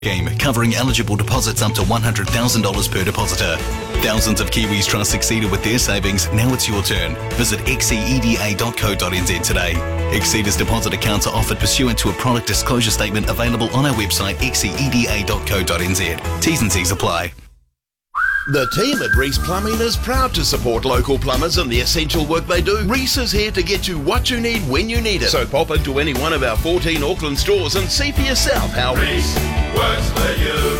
Scheme covering eligible deposits up to $100,000 per depositor. Thousands of Kiwis trust Exceeder with their savings. Now it's your turn. Visit xceda.co.nz today. Exceeder's deposit accounts are offered pursuant to a product disclosure statement available on our website xceda.co.nz. T's and C's apply. The team at Reese Plumbing is proud to support local plumbers in the essential work they do. Reese is here to get you what you need when you need it. So pop into any one of our 14 Auckland stores and see for yourself how Reese works for you.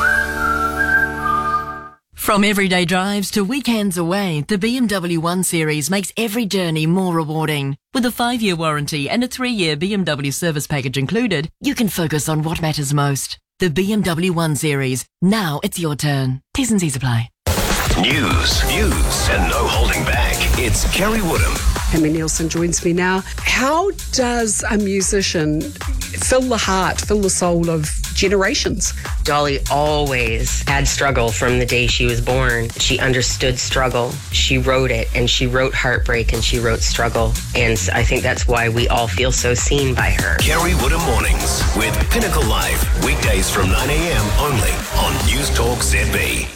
From everyday drives to weekends away, the BMW 1 Series makes every journey more rewarding. With a 5-year warranty and a 3-year BMW service package included, you can focus on what matters most. The BMW 1 Series. Now it's your turn. T's and C's apply. News, and no holding back. It's Kerry Woodham. Hammy Nielsen joins me now. How does a musician fill the heart, fill the soul of generations? Dolly always had struggle from the day she was born. She understood struggle. She wrote it, and she wrote heartbreak, and she wrote struggle. And I think that's why we all feel so seen by her. Kerry Woodham Mornings with Pinnacle Live. Weekdays from 9 a.m. only on News Talk ZB.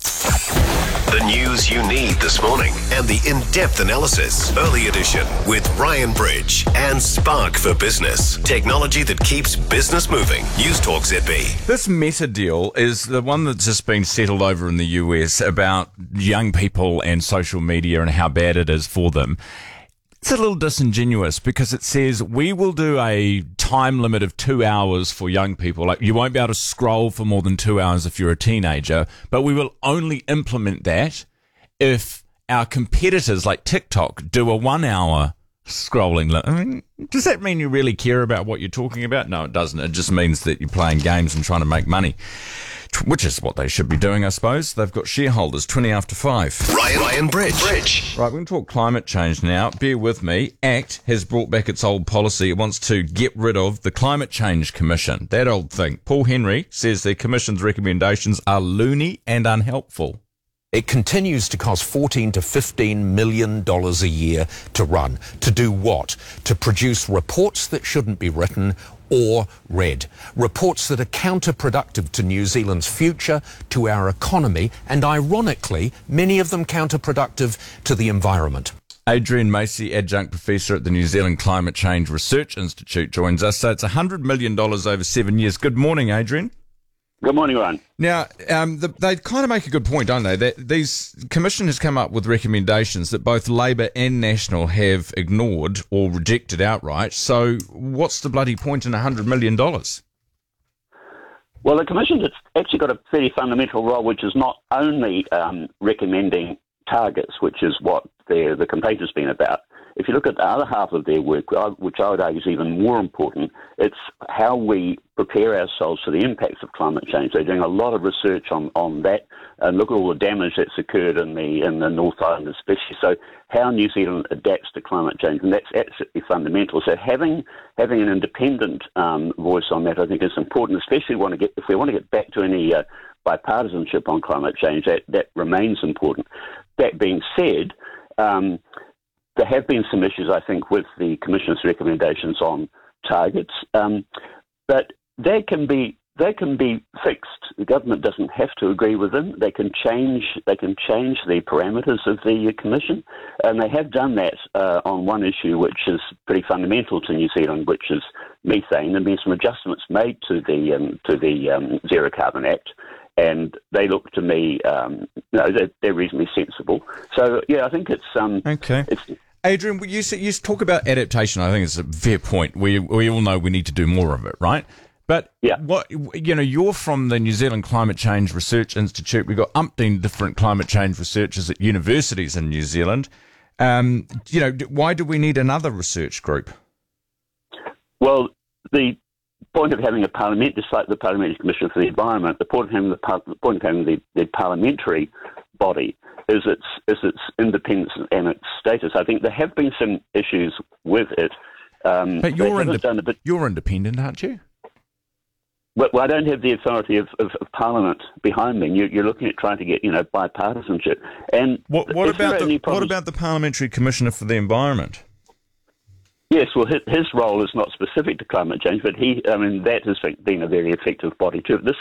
The news you need this morning and the in-depth analysis. Early edition with Ryan Bridge and Spark for Business. Technology that keeps business moving. News Talk ZB. This Meta deal is the one that's just been settled over in the US about young people and social media and how bad it is for them. It's a little disingenuous because it says we will do a time limit of 2 hours for young people. Like, you won't be able to scroll for more than 2 hours if you're a teenager, but we will only implement that if our competitors like TikTok do a 1 hour scrolling limit. I mean, does that mean you really care about what you're talking about? No, it doesn't. It just means that you're playing games and trying to make money, which is what they should be doing, I suppose. They've got shareholders 20 after 5. Ryan Bridge. Right, we're going to talk climate change now. Bear with me. ACT has brought back its old policy. It wants to get rid of the Climate Change Commission. That old thing. Paul Henry says the Commission's recommendations are loony and unhelpful. It continues to cost $14 to $15 million a year to run. To do what? To produce reports that shouldn't be written or read. Reports that are counterproductive to New Zealand's future, to our economy, and ironically, many of them counterproductive to the environment. Adrian Macy, adjunct professor at the New Zealand Climate Change Research Institute, joins us. So it's $100 million over 7 years. Good morning, Adrian. Good morning, Ryan. Now, they kind of make a good point, don't they? That these Commission has come up with recommendations that both Labor and National have ignored or rejected outright. So what's the bloody point in $100 million? Well, the Commission's actually got a fairly fundamental role, which is not only recommending targets, which is what the complaint has been about. If you look at the other half of their work, which I would argue is even more important, it's how we prepare ourselves for the impacts of climate change. They're doing a lot of research on that, and look at all the damage that's occurred in the North Island especially. So how New Zealand adapts to climate change, and that's absolutely fundamental. So having an independent voice on that, I think, is important, especially if we want to get back to any bipartisanship on climate change. That remains important. That being said, there have been some issues, I think, with the Commission's recommendations on targets, but they can be fixed. The government doesn't have to agree with them. They can change the parameters of the Commission, and they have done that on one issue which is pretty fundamental to New Zealand, which is methane. There have been some adjustments made to the Zero Carbon Act, and they look to me, they're reasonably sensible. So, yeah, I think it's okay. Adrian, you talk about adaptation. I think it's a fair point. We all know we need to do more of it, right? But yeah. You're from the New Zealand Climate Change Research Institute. We've got umpteen different climate change researchers at universities in New Zealand. Why do we need another research group? Well, the point of having a parliament, just like the Parliamentary Commission for the Environment, the point of having the parliamentary body is its independence and its status. I think there have been some issues with it. But you're independent, aren't you? Well, I don't have the authority of Parliament behind me. You're looking at trying to get bipartisanship. And what about the Parliamentary Commissioner for the Environment? Yes, well, his role is not specific to climate change, but that has been a very effective body too. This